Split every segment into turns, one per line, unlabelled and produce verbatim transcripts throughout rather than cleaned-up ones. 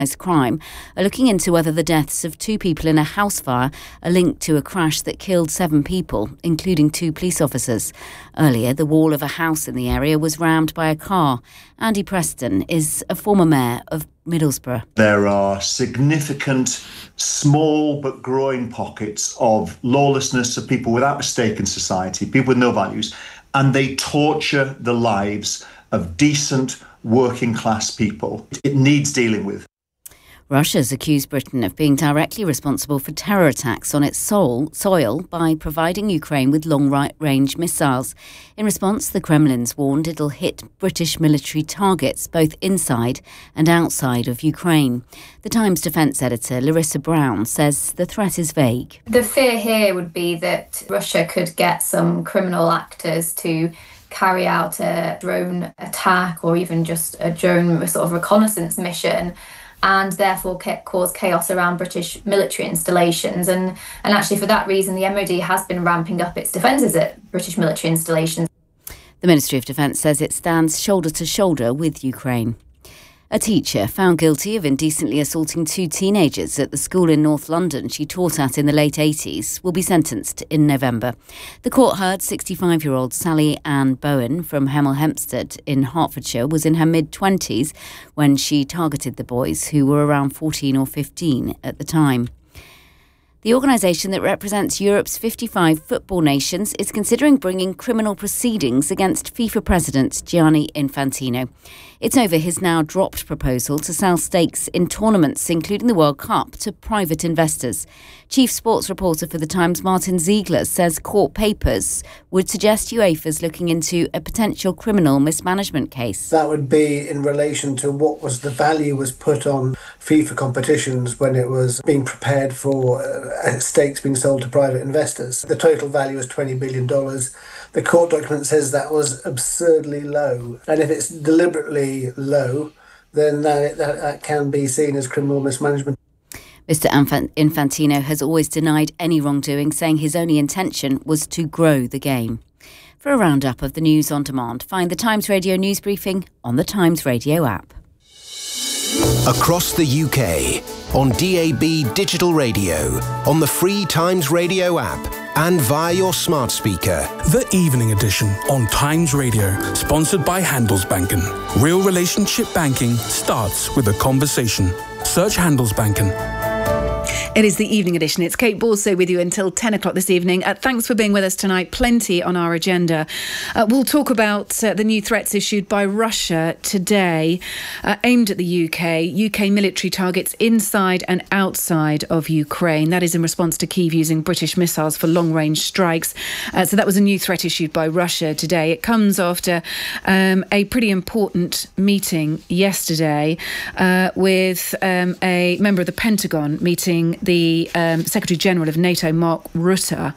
crime are looking into whether the deaths of two people in a house fire are linked to a crash that killed seven people, including two police officers. Earlier, the wall of a house in the area was rammed by a car. Andy Preston is a former mayor of Middlesbrough.
There are significant, small but growing pockets of lawlessness, of people without a stake in society, people with no values, and they torture the lives of decent, working class people. It needs dealing with.
Russia's accused Britain of being directly responsible for terror attacks on its soil, soil by providing Ukraine with long-range missiles. In response, the Kremlin's warned it'll hit British military targets both inside and outside of Ukraine. The Times defence editor Larissa Brown says the threat is vague.
The fear here would be that Russia could get some criminal actors to carry out a drone attack or even just a drone sort of reconnaissance mission, and therefore cause chaos around British military installations. And, and actually for that reason, the M O D has been ramping up its defences at British military installations.
The Ministry of Defence says it stands shoulder to shoulder with Ukraine. A teacher found guilty of indecently assaulting two teenagers at the school in North London she taught at in the late eighties will be sentenced in November. The court heard sixty-five-year-old Sally Ann Bowen from Hemel Hempstead in Hertfordshire was in her mid-twenties when she targeted the boys, who were around fourteen or fifteen at the time. The organisation that represents Europe's fifty-five football nations is considering bringing criminal proceedings against FIFA President Gianni Infantino. It's over his now dropped proposal to sell stakes in tournaments, including the World Cup, to private investors. Chief sports reporter for The Times, Martin Ziegler, says court papers would suggest UEFA's looking into a potential criminal mismanagement case.
That would be in relation to what was the value was put on FIFA competitions when it was being prepared for uh, stakes being sold to private investors. The total value was twenty billion dollars. The court document says that was absurdly low. And if it's deliberately low, then that, that, that can be seen as criminal mismanagement.
Mister Infantino has always denied any wrongdoing, saying his only intention was to grow the game. For a roundup of the news on demand, find the Times Radio News Briefing on the Times Radio app.
Across the U K, on D A B digital radio, on the free Times Radio app, and via your smart speaker.
The Evening Edition on Times Radio, sponsored by Handelsbanken. Real relationship banking starts with a conversation. Search Handelsbanken.
It is the Evening Edition. It's Kate Borso with you until ten o'clock this evening. Uh, thanks for being with us tonight. Plenty on our agenda. Uh, we'll talk about uh, the new threats issued by Russia today, uh, aimed at the U K. U K military targets inside and outside of Ukraine. That is in response to Kyiv using British missiles for long-range strikes. Uh, so that was a new threat issued by Russia today. It comes after um, a pretty important meeting yesterday uh, with um, a member of the Pentagon meeting the um, Secretary-General of NATO, Mark Rutte.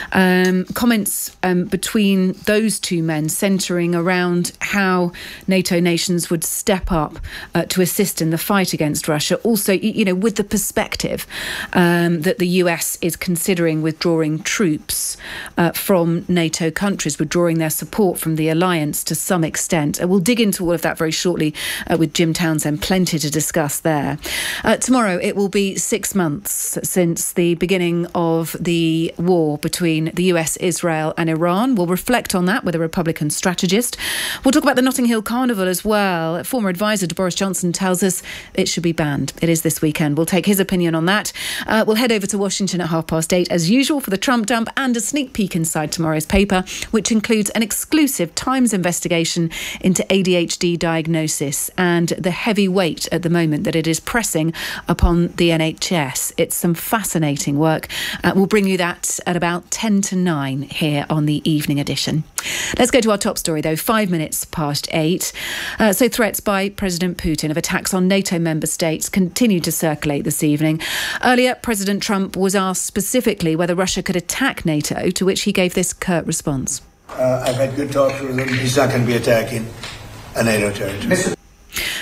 Um, comments um, between those two men centring around how NATO nations would step up uh, to assist in the fight against Russia. Also, you know, with the perspective um, that the U S is considering withdrawing troops uh, from NATO countries, withdrawing their support from the alliance to some extent. Uh, we'll dig into all of that very shortly uh, with Jim Townsend. Plenty to discuss there. Uh, tomorrow, it will be six months since the beginning of the war between the U S, Israel and Iran. We'll reflect on that with a Republican strategist. We'll talk about the Notting Hill Carnival as well. A former advisor to Boris Johnson tells us it should be banned. It is this weekend. We'll take his opinion on that. Uh, we'll head over to Washington at half past eight as usual for the Trump dump and a sneak peek inside tomorrow's paper, which includes an exclusive Times investigation into A D H D diagnosis and the heavy weight at the moment that it is pressing upon the N H S. It's some fascinating work. Uh, we'll bring you that at about ten to nine here on the Evening Edition. Let's go to our top story, though, five minutes past eight. Uh, so threats by President Putin of attacks on NATO member states continue to circulate this evening. Earlier, President Trump was asked specifically whether Russia could attack NATO, to which he gave this curt response.
Uh, I've had good talks with him. He's not going to be attacking a NATO territory.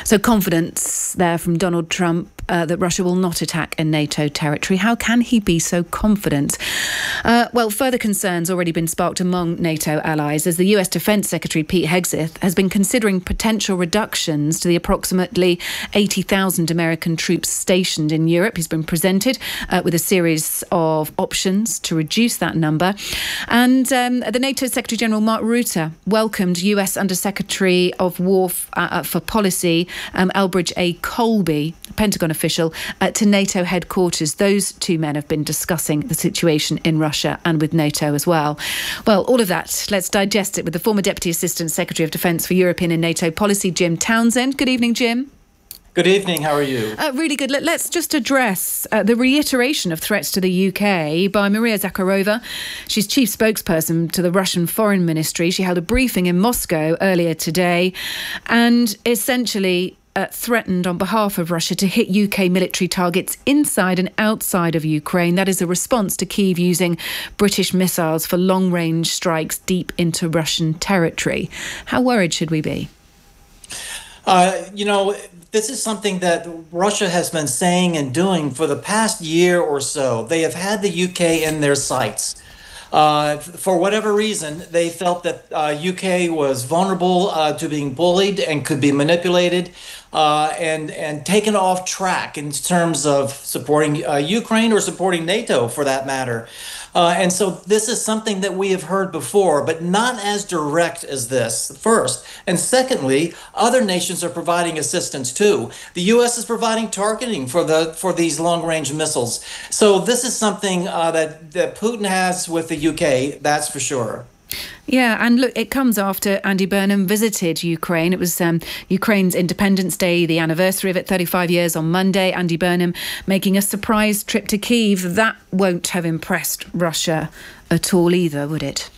So confidence there from Donald Trump uh, that Russia will not attack a NATO territory. How can he be so confident? Uh, well, further concerns already been sparked among NATO allies as the U S Defence Secretary Pete Hegseth has been considering potential reductions to the approximately eighty thousand American troops stationed in Europe. He's been presented uh, with a series of options to reduce that number. And um, the NATO Secretary General Mark Rutte welcomed U S Undersecretary of War f- uh, for Policy um, Elbridge A. Colby, Pentagon official, uh, to NATO headquarters. Those two men have been discussing the situation in Russia and with NATO as well. Well, all of that, let's digest it with the former Deputy Assistant Secretary of Defence for European and NATO Policy, Jim Townsend. Good evening, Jim.
Good evening. How are you?
Uh, really good. Let, let's just address uh, the reiteration of threats to the U K by Maria Zakharova. She's chief spokesperson to the Russian Foreign Ministry. She held a briefing in Moscow earlier today and essentially Uh, threatened on behalf of Russia to hit U K military targets inside and outside of Ukraine. That is a response to Kyiv using British missiles for long-range strikes deep into Russian territory. How worried should we be?
Uh, you know, this is something that Russia has been saying and doing for the past year or so. They have had the U K in their sights. Uh, for whatever reason, they felt that uh, U K was vulnerable uh, to being bullied and could be manipulated uh, and and taken off track in terms of supporting uh, Ukraine or supporting NATO, for that matter. Uh, and so this is something that we have heard before, but not as direct as this, first. And secondly, other nations are providing assistance too. The U S is providing targeting for the for these long-range missiles. So this is something uh, that, that Putin has with the U K, that's for sure.
Yeah, and look, it comes after Andy Burnham visited Ukraine. It was um, Ukraine's Independence Day, the anniversary of it, thirty-five years on Monday. Andy Burnham making a surprise trip to Kyiv. That won't have impressed Russia at all either, would it?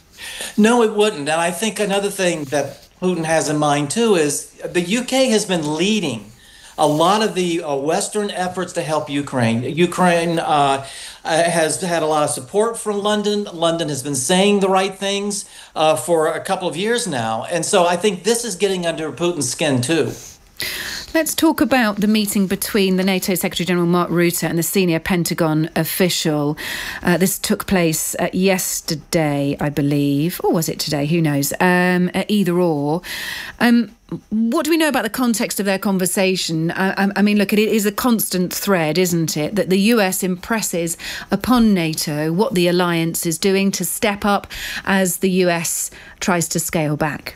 No, it wouldn't. And I think another thing that Putin has in mind, too, is the U K has been leading a lot of the uh, Western efforts to help Ukraine. Ukraine uh, has had a lot of support from London. London has been saying the right things uh, for a couple of years now. And so I think this is getting under Putin's skin, too.
Let's talk about the meeting between the NATO Secretary-General Mark Rutte and the senior Pentagon official. Uh, this took place uh, yesterday, I believe. Or was it today? Who knows? Um, uh, either or. Um, what do we know about the context of their conversation? Uh, I, I mean, look, it is a constant thread, isn't it, that the U S impresses upon NATO what the alliance is doing to step up as the U S tries to scale back.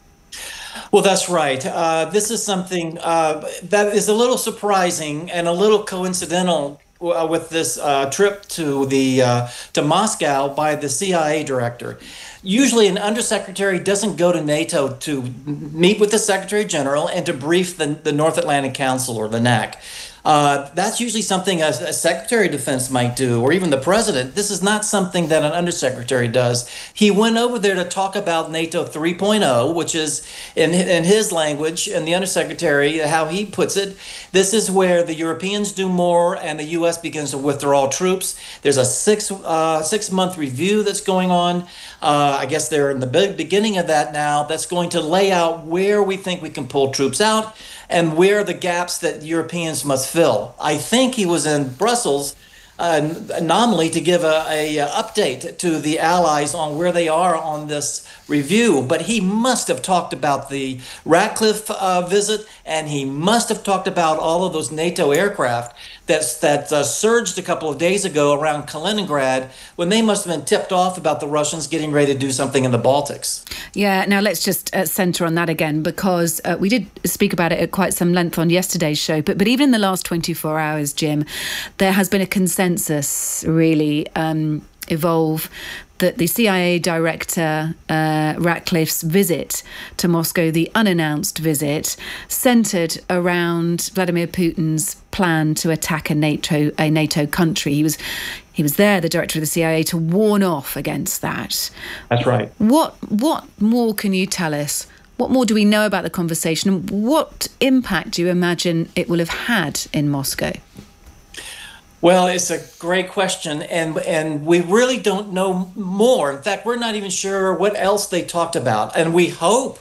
Well, that's right. Uh, this is something uh, that is a little surprising and a little coincidental uh, with this uh, trip to the uh, to Moscow by the C I A director. Usually an undersecretary doesn't go to NATO to meet with the Secretary General and to brief the, the North Atlantic Council or the N A C. Uh, that's usually something a, a Secretary of Defense might do, or even the President. This is not something that an undersecretary does. He went over there to talk about NATO three point oh, which is, in, in his language, and the undersecretary, how he puts it, this is where the Europeans do more and the U S begins to withdraw troops. There's a six, uh, six-month review that's going on. Uh, I guess they're in the big beginning of that now. That's going to lay out where we think we can pull troops out and where are the gaps that Europeans must fill. I think he was in Brussels uh, nominally to give a, a, a update to the allies on where they are on this review, but he must have talked about the Ratcliffe uh, visit, and he must have talked about all of those NATO aircraft that's, that uh, surged a couple of days ago around Kaliningrad, when they must have been tipped off about the Russians getting ready to do something in the Baltics.
Yeah, now let's just uh, centre on that again, because uh, we did speak about it at quite some length on yesterday's show, but, but even in the last twenty-four hours, Jim, there has been a consensus really um, evolve that the C I A director uh, Ratcliffe's visit to Moscow, the unannounced visit, centred around Vladimir Putin's plan to attack a NATO a NATO country. He was he was there, the director of the C I A, to warn off against that.
That's right.
What what more can you tell us? What more do we know about the conversation? And what impact do you imagine it will have had in Moscow?
Well, it's a great question, and and we really don't know more. In fact, we're not even sure what else they talked about, and we hope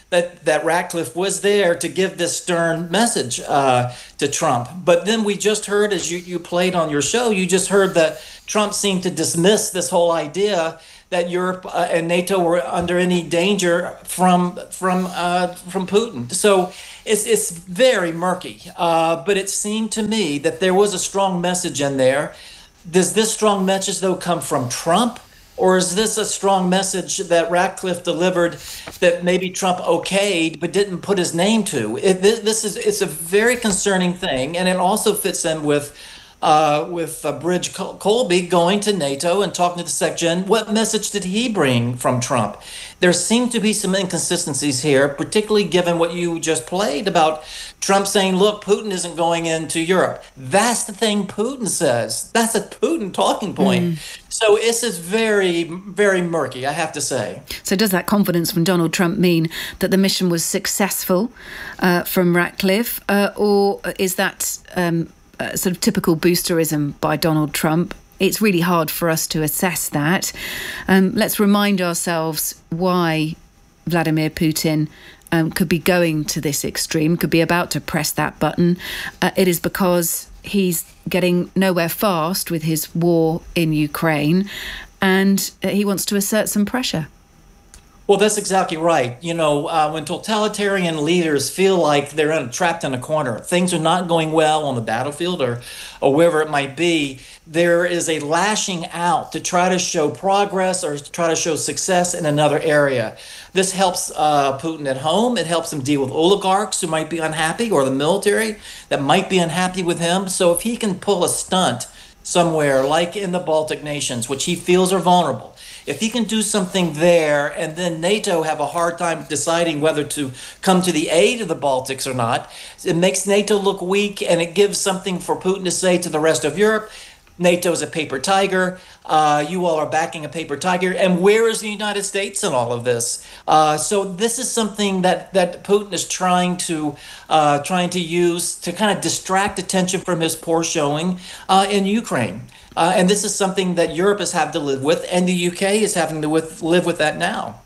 that, that Ratcliffe was there to give this stern message uh, to Trump. But then we just heard, as you, you played on your show, you just heard that Trump seemed to dismiss this whole idea that Europe uh, and NATO were under any danger from from uh, from Putin. So it's it's very murky. Uh, but it seemed to me that there was a strong message in there. Does this strong message, though, come from Trump? Or is this a strong message that Ratcliffe delivered that maybe Trump okayed but didn't put his name to? It, this, this is it's a very concerning thing, and it also fits in with uh, with uh, Bridge Col- Colby going to NATO and talking to the SecGen. What message did he bring from Trump? There seem to be some inconsistencies here, particularly given what you just played about Trump saying, look, Putin isn't going into Europe. That's the thing Putin says. That's a Putin talking point. Mm. So this is very, very murky, I have to say.
So does that confidence from Donald Trump mean that the mission was successful uh, from Ratcliffe? Uh, or is that um, uh, sort of typical boosterism by Donald Trump? It's really hard for us to assess that. Um, let's remind ourselves why Vladimir Putin um, could be going to this extreme, could be about to press that button. Uh, it is because he's getting nowhere fast with his war in Ukraine, and uh, he wants to assert some pressure.
Well, that's exactly right. You know, uh, when totalitarian leaders feel like they're in, trapped in a corner, things are not going well on the battlefield or, or wherever it might be, there is a lashing out to try to show progress or to try to show success in another area. This helps uh, Putin at home. It helps him deal with oligarchs who might be unhappy, or the military that might be unhappy with him. So if he can pull a stunt somewhere like in the Baltic nations, which he feels are vulnerable, if he can do something there and then NATO have a hard time deciding whether to come to the aid of the Baltics or not, it makes NATO look weak, and it gives something for Putin to say to the rest of Europe, NATO is a paper tiger. Uh, you all are backing a paper tiger. And where is the United States in all of this? Uh, so this is something that, that Putin is trying to uh, trying to use to kind of distract attention from his poor showing uh, in Ukraine. Uh, and this is something that Europe has had to live with, and the U K is having to with, live with that now.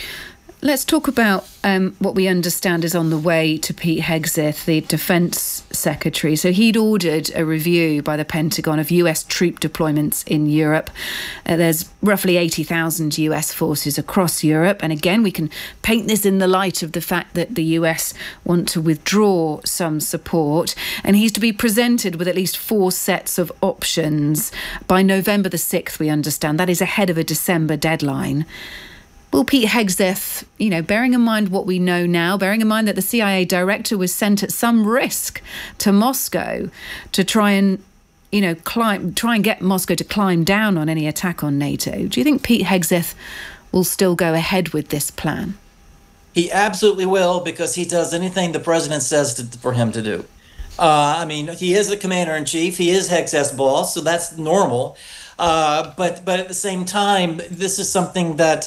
Let's talk about um, what we understand is on the way to Pete Hegseth, the Defence Secretary. So he'd ordered a review by the Pentagon of U S troop deployments in Europe. Uh, there's roughly eighty thousand U S forces across Europe. And again, we can paint this in the light of the fact that the U S want to withdraw some support. And he's to be presented with at least four sets of options by November the sixth, we understand. That is ahead of a December deadline. Will Pete Hegseth, you know, bearing in mind what we know now, bearing in mind that the C I A director was sent at some risk to Moscow to try and, you know, climb, try and get Moscow to climb down on any attack on NATO, do you think Pete Hegseth will still go ahead with this plan?
He absolutely will, because he does anything the president says to, for him to do. Uh, I mean, he is the commander-in-chief. He is Hegseth's boss, so that's normal. Uh, but but at the same time, this is something that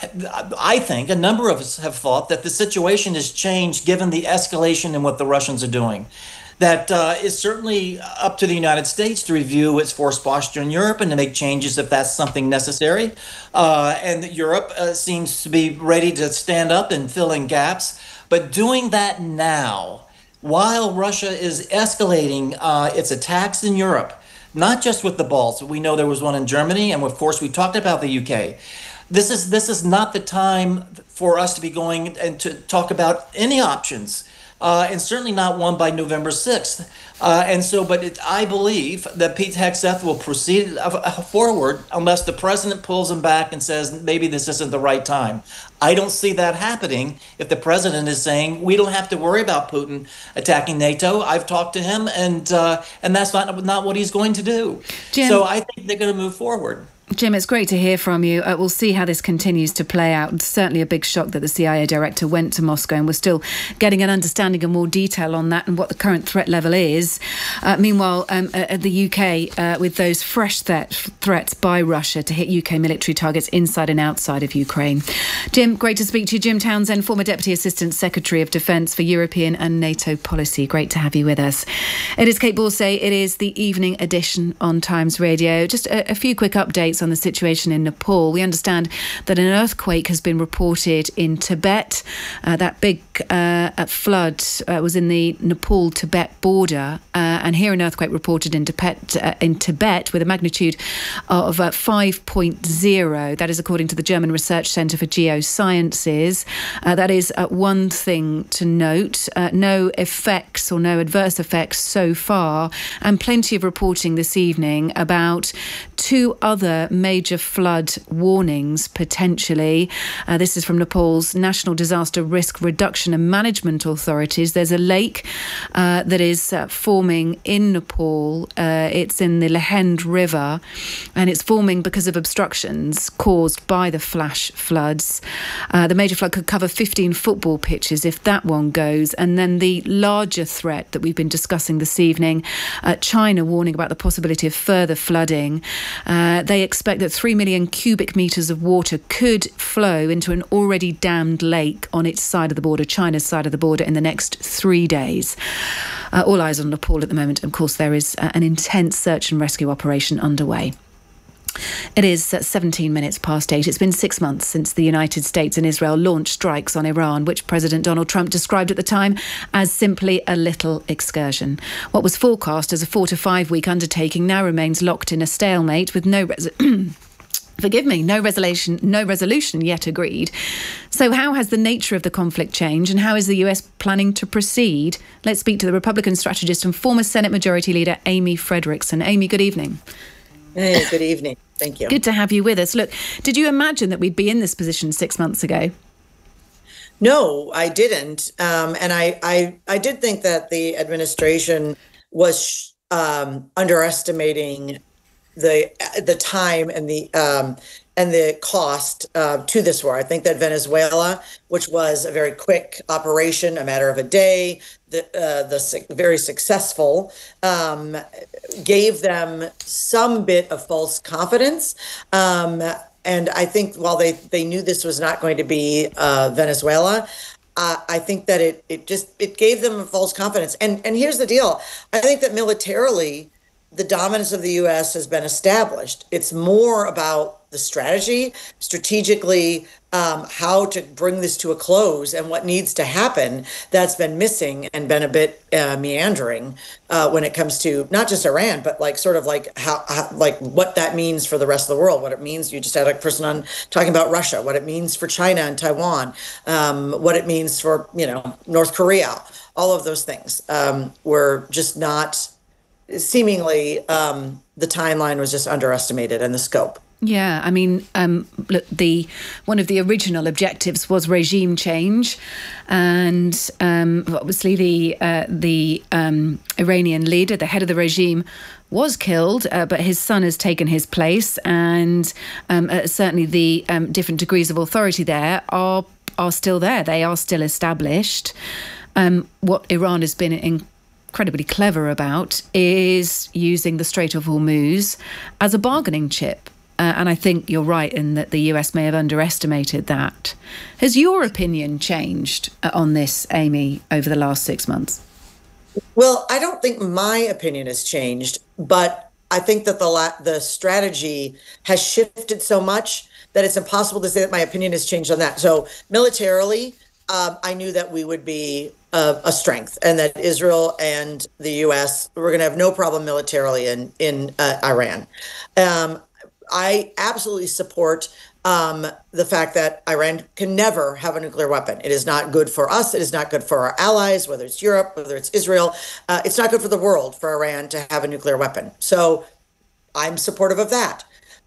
I think a number of us have thought that the situation has changed given the escalation in what the Russians are doing. That uh, is certainly up to the United States to review its force posture in Europe and to make changes if that's something necessary. Uh, and Europe uh, seems to be ready to stand up and fill in gaps. But doing that now, while Russia is escalating uh, its attacks in Europe, not just with the Balts, we know there was one in Germany, and of course we talked about the U K. This is this is not the time for us to be going and to talk about any options, uh, and certainly not one by November sixth. Uh, and so, but it, I believe that Pete Hegseth will proceed forward unless the president pulls him back and says maybe this isn't the right time. I don't see that happening if the president is saying we don't have to worry about Putin attacking NATO. I've talked to him, and uh, and that's not not what he's going to do. Jim, so I think they're going to move forward.
Jim, it's great to hear from you. Uh, we'll see how this continues to play out. It's certainly a big shock that the C I A director went to Moscow, and we're still getting an understanding of more detail on that and what the current threat level is. Uh, meanwhile, um, uh, the U K, uh, with those fresh th- threats by Russia to hit U K military targets inside and outside of Ukraine. Jim, great to speak to you. Jim Townsend, former Deputy Assistant Secretary of Defence for European and NATO Policy. Great to have you with us. It is Kate Borsay. It is the evening edition on Times Radio. Just a, a few quick updates. updates on the situation in Nepal. We understand that an earthquake has been reported in Tibet. Uh, that big uh, flood uh, was in the Nepal-Tibet border, uh, and here an earthquake reported in Tibet, uh, in Tibet with a magnitude of uh, five point oh. That is according to the German Research Centre for Geosciences. Uh, that is uh, one thing to note. Uh, no effects or no adverse effects so far, and plenty of reporting this evening about two other major flood warnings potentially. Uh, this is from Nepal's National Disaster Risk Reduction and Management Authorities. There's a lake uh, that is uh, forming in Nepal. Uh, it's in the Lehend River, and it's forming because of obstructions caused by the flash floods. Uh, the major flood could cover fifteen football pitches if that one goes. And then the larger threat that we've been discussing this evening, uh, China warning about the possibility of further flooding. Uh, they expect that three million cubic metres of water could flow into an already dammed lake on its side of the border, China's side of the border, in the next three days. Uh, all eyes on Nepal at the moment. Of course, there is uh, an intense search and rescue operation underway. It is uh, seventeen minutes past eight. It's been six months since the United States and Israel launched strikes on Iran, which President Donald Trump described at the time as simply a little excursion. What was forecast as a four to five week undertaking now remains locked in a stalemate with no res- Forgive me, no resolution, no resolution yet agreed. So how has the nature of the conflict changed, and how is the U S planning to proceed? Let's speak to the Republican strategist and former Senate Majority Leader, Amy Frederickson. Amy, good evening.
Hey, good evening. Thank you.
Good to have you with us. Look, did you imagine that we'd be in this position six months ago?
No, I didn't. Um, and I, I, I did think that the administration was um, underestimating the the time and the um, and the cost uh, to this war. I think that Venezuela, which was a very quick operation, a matter of a day, the uh, the su- very successful, um, gave them some bit of false confidence. Um, and I think while they, they knew this was not going to be uh, Venezuela, uh, I think that it it just it gave them false confidence. And and here's the deal: I think that militarily, the dominance of the U S has been established. It's more about the strategy, strategically, um, how to bring this to a close and what needs to happen that's been missing and been a bit uh, meandering uh, when it comes to not just Iran, but like sort of like how, how, like what that means for the rest of the world, what it means. You just had a person on talking about Russia, what it means for China and Taiwan, um, what it means for, you know, North Korea. All of those things um, were just not, seemingly um, the timeline was just underestimated and the scope.
Yeah, I mean, um, look, the one of the original objectives was regime change, and um, obviously the uh, the um, Iranian leader, the head of the regime, was killed, uh, but his son has taken his place, and um, uh, certainly the um, different degrees of authority there are are still there. They are still established. Um, what Iran has been in incredibly clever about is using the Strait of Hormuz as a bargaining chip. Uh, and I think you're right in that the U S may have underestimated that. Has your opinion changed on this, Amy, over the last six months?
Well, I don't think my opinion has changed, but I think that the la- the strategy has shifted so much that it's impossible to say that my opinion has changed on that. So militarily, um, I knew that we would be uh, a strength, and that Israel and the U S were going to have no problem militarily in in uh, Iran. Um, I absolutely support um, the fact that Iran can never have a nuclear weapon. It is not good for us. It is not good for our allies, whether it's Europe, whether it's Israel. Uh, it's not good for the world for Iran to have a nuclear weapon. So I'm supportive of that.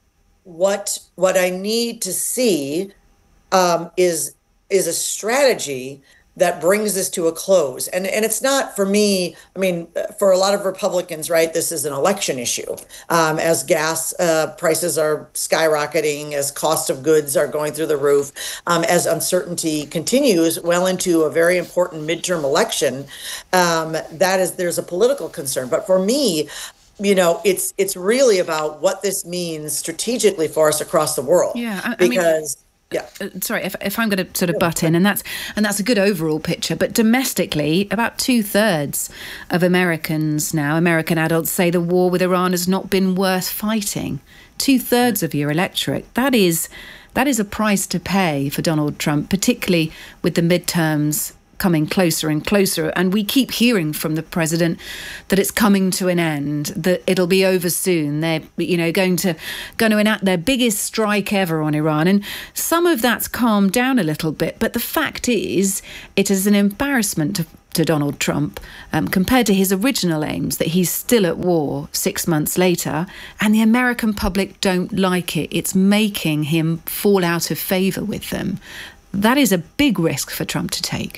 What what I need to see um, is is a strategy that brings this to a close. And and it's not for me, I mean, for a lot of Republicans, right, this is an election issue. Um, as gas uh, prices are skyrocketing, as cost of goods are going through the roof, um, as uncertainty continues well into a very important midterm election, um, that is, there's a political concern. But for me, you know, it's it's really about what this means strategically for us across the world.
Yeah, I, I
because
mean-
Yeah.
Uh, sorry, if, if I'm going to sort of butt in, and that's and that's a good overall picture, but domestically, about two-thirds of Americans now, American adults, say the war with Iran has not been worth fighting. Two-thirds of your electorate. That is, that is a price to pay for Donald Trump, particularly with the midterms coming closer and closer. And we keep hearing from the president that it's coming to an end, that it'll be over soon. They're, you know, going to going to enact their biggest strike ever on Iran. And some of that's calmed down a little bit. But the fact is, it is an embarrassment to, to Donald Trump um, compared to his original aims, that he's still at war six months later. And the American public don't like it. It's making him fall out of favour with them. That is a big risk for Trump to take.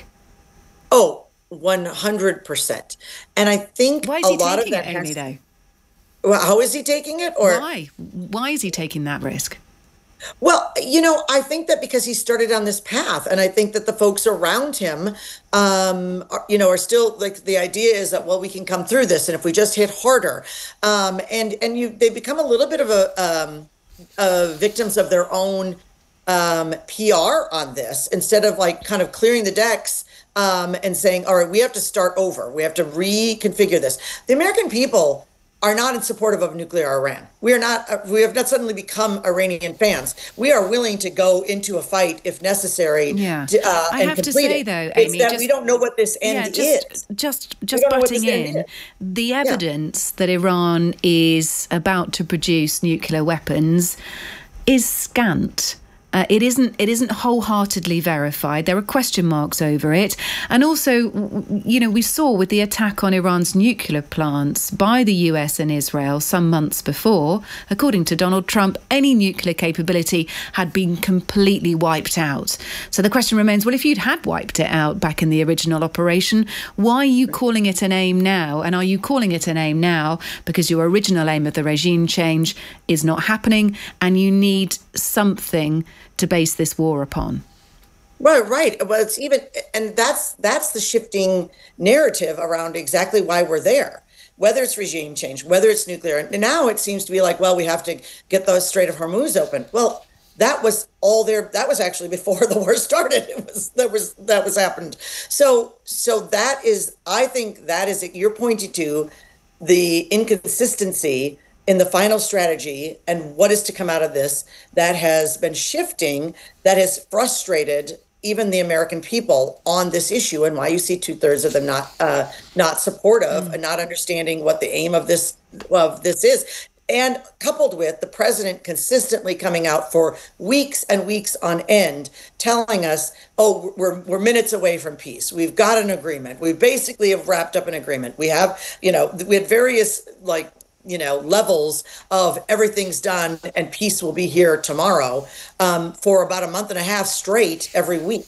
Oh, one hundred percent. And I think
Why is
a
he
lot
taking
of that
it, Amy,
has,
though?
Well, how is he taking it? Or
Why? Why is he taking that risk?
Well, you know, I think that because he started on this path, and I think that the folks around him, um, are, you know, are still like, the idea is that, well, we can come through this, and if we just hit harder, um, and and you they become a little bit of a um, uh, victims of their own um, P R on this, instead of like kind of clearing the decks. Um, and saying, all right, we have to start over. We have to reconfigure this. The American people are not in support of nuclear Iran. We are not. Uh, we have not suddenly become Iranian fans. We are willing to go into a fight if necessary.
Yeah,
to, uh,
I
and
have to
complete
say
it.
though,
it's
Amy,
that
just,
we don't know what this end
yeah, just,
is.
Just, just butting in, the
Yeah.
evidence that Iran is about to produce nuclear weapons is scant. Uh, it isn't. It isn't wholeheartedly verified. There are question marks over it, and also, you know, we saw with the attack on Iran's nuclear plants by the U S and Israel some months before. According to Donald Trump, any nuclear capability had been completely wiped out. So the question remains: well, if you'd had wiped it out back in the original operation, why are you calling it an aim now? And are you calling it an aim now because your original aim of the regime change is not happening, and you need something to base this war upon?
Well, right. Well, it's even, and that's that's the shifting narrative around exactly why we're there. Whether it's regime change, whether it's nuclear, and now it seems to be like, well, we have to get the Strait of Hormuz open. Well, that was all there. That was actually before the war started. It was that was that was happened. So so that is, I think that is, you're pointing to the inconsistency in the final strategy and what is to come out of this that has been shifting, that has frustrated even the American people on this issue, and why you see two thirds of them not uh, not supportive mm. and not understanding what the aim of this of this is. And coupled with the president consistently coming out for weeks and weeks on end, telling us, oh, we're we're minutes away from peace. We've got an agreement. We basically have wrapped up an agreement. We have, you know, we had various like, you know, levels of everything's done and peace will be here tomorrow um, for about a month and a half straight every week.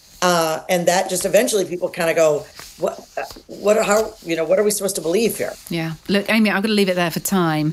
Uh, and that just eventually people kind of go, what, what, are, how, you know, what are we supposed to believe here?
Yeah. Look, Amy, I've got to leave it there for time.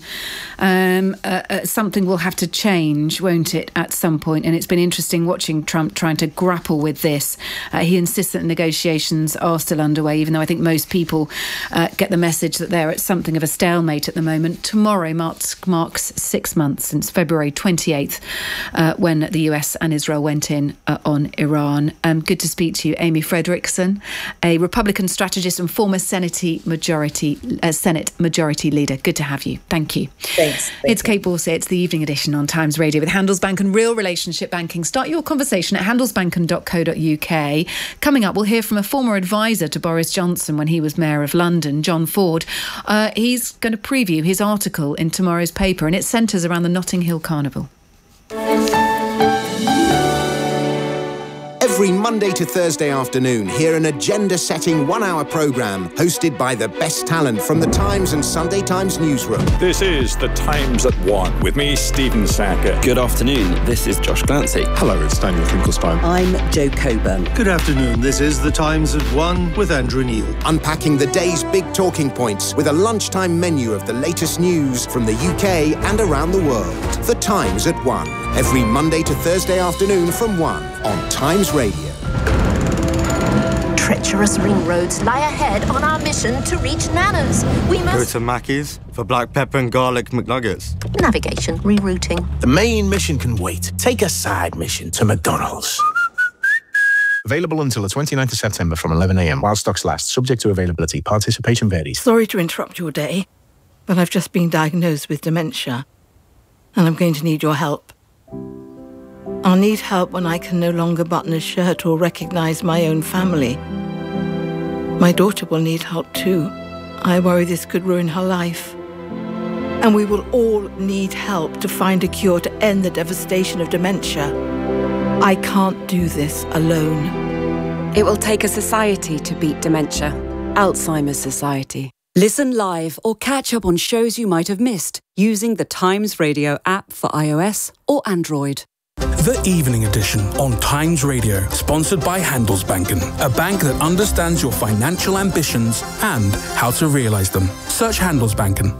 Um, uh, uh, something will have to change, won't it, at some point? And it's been interesting watching Trump trying to grapple with this. Uh, he insists that negotiations are still underway, even though I think most people uh, get the message that they're at something of a stalemate at the moment. Tomorrow marks, marks six months since February twenty-eighth, uh, when the U S and Israel went in uh, on Iran. Um, good to speak to you, Amy Frederickson, a Republican strategist and former Senate Majority uh, Senate Majority Leader. Good to have you. Thank you.
Thanks. Thank
it's you. Kate Borsay. It's the evening edition on Times Radio with Handelsbanken Real Relationship Banking. Start your conversation at handelsbanken dot co dot uk. Coming up, we'll hear from a former advisor to Boris Johnson when he was Mayor of London, John Ford. Uh, he's going to preview his article in tomorrow's paper, and it centres around the Notting Hill Carnival.
Every Monday to Thursday afternoon, hear an agenda-setting one-hour programme hosted by the best talent from the Times and Sunday Times newsroom.
This is The Times at One, with me, Stephen Sacker.
Good afternoon, this is Josh Glancy.
Hello, it's Daniel Finkelstein.
I'm Jo Coburn.
Good afternoon, this is The Times at One with Andrew Neil.
Unpacking the day's big talking points with a lunchtime menu of the latest news from the U K and around the world. The Times at One, every Monday to Thursday afternoon from one on Times Radio.
treacherous ring roads lie ahead on our mission to reach Nana's. We
Go
must...
to Mackey's for black pepper and garlic McNuggets.
Navigation, rerouting.
The main mission can wait. Take a side mission to McDonald's. Available until the twenty-ninth of September from eleven a m while stocks last, subject to availability. Participation varies.
Sorry to interrupt your day, but I've just been diagnosed with dementia, and I'm going to need your help. I'll need help when I can no longer button a shirt or recognise my own family. My daughter will need help too. I worry this could ruin her life. And we will all need help to find a cure to end the devastation of dementia. I can't do this alone.
It will take a society to beat dementia. Alzheimer's Society. Listen live or catch up on shows you might have missed using the Times Radio app for iOS or Android.
The Evening Edition on Times Radio, sponsored by Handelsbanken, a bank that understands your financial ambitions and how to realise them. Search Handelsbanken.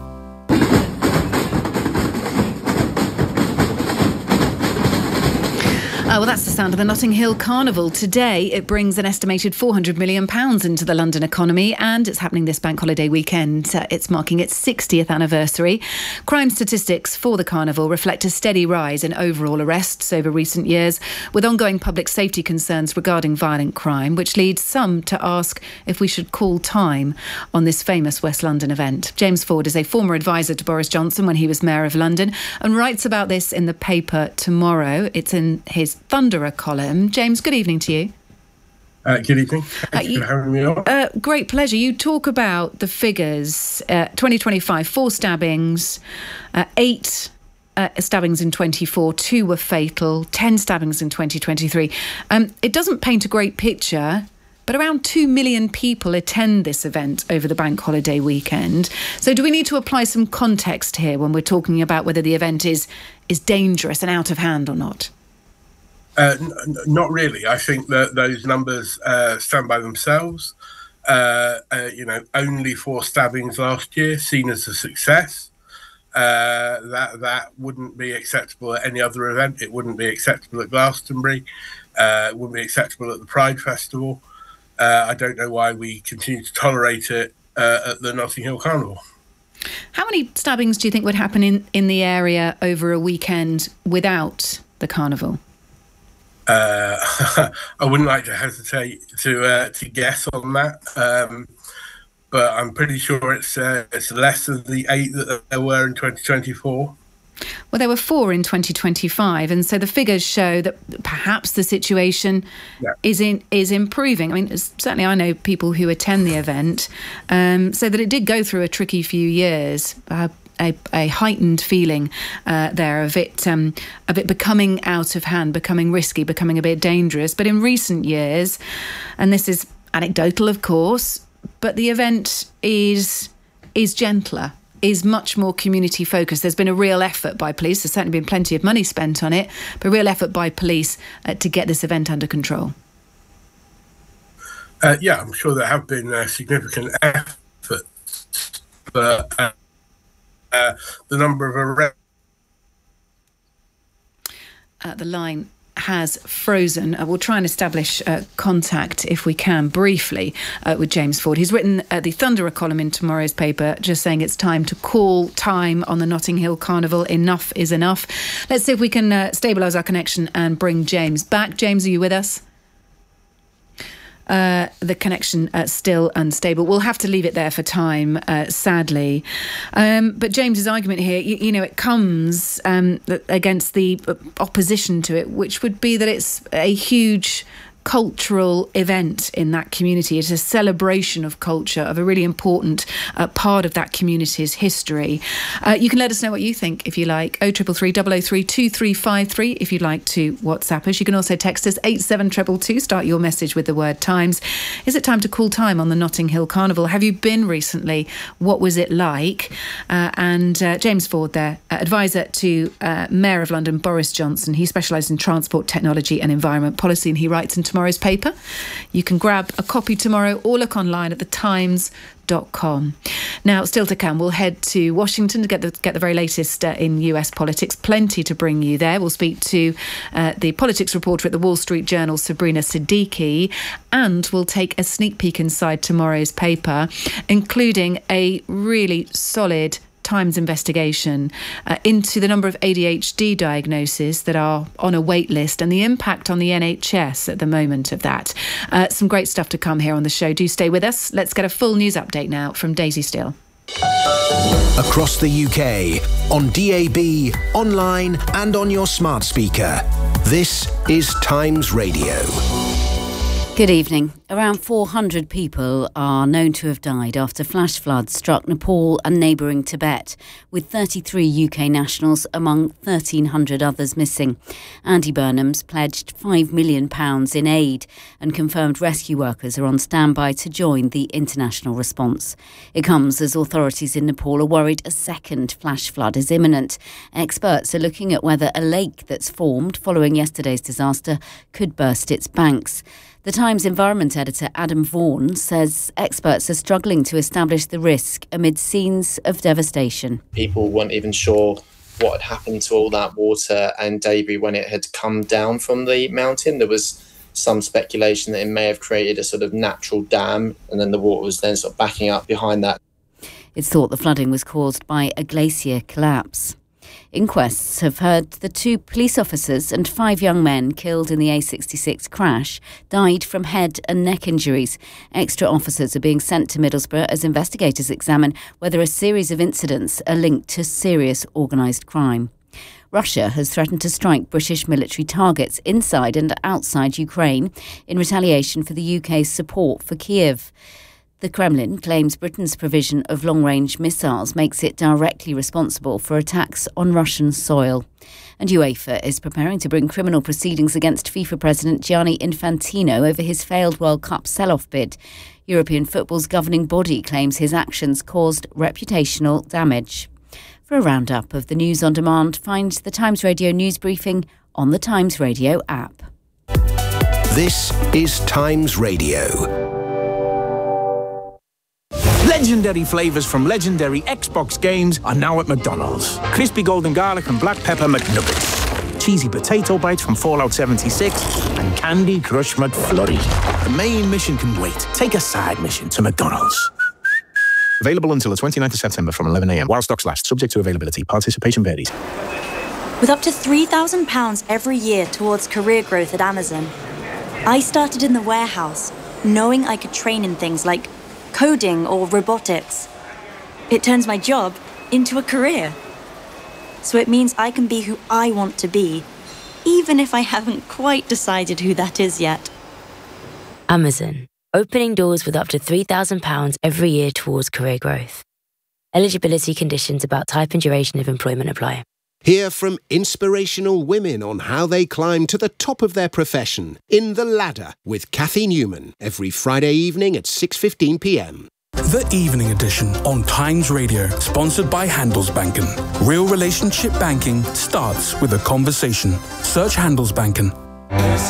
Uh, well, that's the sound of the Notting Hill Carnival. Today, it brings an estimated four hundred million pounds into the London economy, and it's happening this bank holiday weekend. Uh, it's marking its sixtieth anniversary. Crime statistics for the Carnival reflect a steady rise in overall arrests over recent years, with ongoing public safety concerns regarding violent crime, which leads some to ask if we should call time on this famous West London event. James Ford is a former advisor to Boris Johnson when he was Mayor of London and writes about this in the paper tomorrow. It's in his Thunderer column. James, good evening to you.
Uh, good evening. Thank uh, you for having me on.
Uh, great pleasure. You talk about the figures. Uh, twenty twenty-five, four stabbings, uh, eight uh, stabbings in twenty-four, two were fatal, ten stabbings in twenty twenty-three. Um, it doesn't paint a great picture, but around two million people attend this event over the bank holiday weekend. So do we need to apply some context here when we're talking about whether the event is, is dangerous and out of hand or not?
Uh, n- not really. I think that those numbers uh, stand by themselves. Uh, uh, you know, only four stabbings last year, seen as a success. Uh, that that wouldn't be acceptable at any other event. It wouldn't be acceptable at Glastonbury. Uh, it wouldn't be acceptable at the Pride Festival. Uh, I don't know why we continue to tolerate it uh, at the Notting Hill Carnival.
How many stabbings do you think would happen in, in the area over a weekend without the Carnival?
Uh, I wouldn't like to hesitate to uh, to guess on that, um, but I'm pretty sure it's uh, it's less than the eight that there were in twenty twenty-four.
Well, there were four in twenty twenty-five, and so the figures show that perhaps the situation yeah. is in is improving. I mean, certainly I know people who attend the event, um, so that it did go through a tricky few years. Uh, A, a heightened feeling uh, there of it um, of it becoming out of hand, becoming risky, becoming a bit dangerous. But in recent years, and this is anecdotal, of course, but the event is is gentler, is much more community focused. There's been a real effort by police. There's certainly been plenty of money spent on it, but a real effort by police uh, to get this event under control.
Uh, yeah, I'm sure there have been uh, significant efforts, but. Uh, Uh, the number of arrests.
Uh, the line has frozen. Uh, we'll try and establish uh, contact, if we can, briefly uh, with James Ford. He's written uh, the Thunderer column in tomorrow's paper, just saying it's time to call time on the Notting Hill Carnival. Enough is enough. Let's see if we can uh, stabilise our connection and bring James back. James, are you with us? Uh, the connection uh, still unstable. We'll have to leave it there for time, uh, sadly. Um, but James's argument here, you, you know, it comes um, against the opposition to it, which would be that it's a huge cultural event in that community. It's a celebration of culture, of a really important uh, part of that community's history. Uh, you can let us know what you think, if you like. oh three three three, double oh three, two three five three if you'd like to WhatsApp us. You can also text us eight seven two two two. Start your message with the word Times. Is it time to call time on the Notting Hill Carnival? Have you been recently? What was it like? Uh, and uh, James Ford there, uh, advisor to uh, Mayor of London, Boris Johnson. He specialises in transport, technology and environment policy, and he writes in tomorrow tomorrow's paper. You can grab a copy tomorrow or look online at the times dot com. Now, still to come, we'll head to Washington to get the get the very latest uh, in U S politics. Plenty to bring you there. We'll speak to uh, the politics reporter at the Wall Street Journal, Sabrina Siddiqui, and we'll take a sneak peek inside tomorrow's paper, including a really solid Times investigation uh, into the number of A D H D diagnoses that are on a wait list and the impact on the N H S at the moment of that. Uh, some great stuff to come here on the show. Do stay with us. Let's get a full news update now from Daisy Steele.
Across the U K, on D A B, online and on your smart speaker. This is Times Radio.
Good evening. Around four hundred people are known to have died after flash floods struck Nepal and neighbouring Tibet, with thirty-three U K nationals among thirteen hundred others missing. Andy Burnham's pledged five million pounds in aid and confirmed rescue workers are on standby to join the international response. It comes as authorities in Nepal are worried a second flash flood is imminent. Experts are looking at whether a lake that's formed following yesterday's disaster could burst its banks. The Times environment editor Adam Vaughan says experts are struggling to establish the risk amid scenes of devastation.
People weren't even sure what had happened to all that water and debris when it had come down from the mountain. There was some speculation that it may have created a sort of natural dam, and then the water was then sort of backing up behind that.
It's thought the flooding was caused by a glacier collapse. Inquests have heard the two police officers and five young men killed in the A sixty-six crash died from head and neck injuries. Extra officers are being sent to Middlesbrough as investigators examine whether a series of incidents are linked to serious organised crime. Russia has threatened to strike British military targets inside and outside Ukraine in retaliation for the U K's support for Kiev. The Kremlin claims Britain's provision of long-range missiles makes it directly responsible for attacks on Russian soil. And UEFA is preparing to bring criminal proceedings against FIFA President Gianni Infantino over his failed World Cup sell-off bid. European football's governing body claims his actions caused reputational damage. For a roundup of the news on demand, find the Times Radio news briefing on the Times Radio app.
This is Times Radio.
Legendary flavours from legendary Xbox games are now at McDonald's. Crispy golden garlic and black pepper McNuggets. Cheesy potato bites from Fallout seventy-six and Candy Crush McFlurry. The main mission can wait. Take a side mission to McDonald's. Available until the twenty-ninth of September from eleven a m while stocks last, subject to availability. Participation varies.
With up to three thousand pounds every year towards career growth at Amazon, I started in the warehouse, knowing I could train in things like coding or robotics. It turns my job into a career. So it means I can be who I want to be, even if I haven't quite decided who that is yet.
Amazon, opening doors with up to three thousand pounds every year towards career growth. Eligibility conditions about type and duration of employment apply.
Hear from inspirational women on how they climb to the top of their profession in The Ladder with Kathy Newman every Friday evening at six fifteen p m.
The Evening Edition on Times Radio, sponsored by Handelsbanken. Real relationship banking starts with a conversation. Search Handelsbanken.